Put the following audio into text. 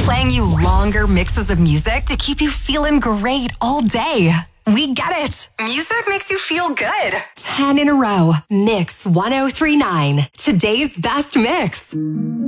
playing you longer mixes of music to keep you feeling great all day. We get it. Music makes you feel good. 10 in a row. Mix 1039. Today's best mix.